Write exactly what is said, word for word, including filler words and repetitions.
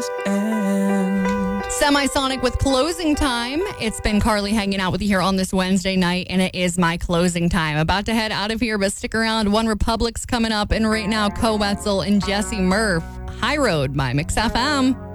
And Semisonic with Closing Time. It's been Carly hanging out with you here on this Wednesday night, and it is my closing time. About to head out of here, but stick around. One Republic's coming up, and right now, Co Wetzel and Jesse Murph. High Road by Mix F M.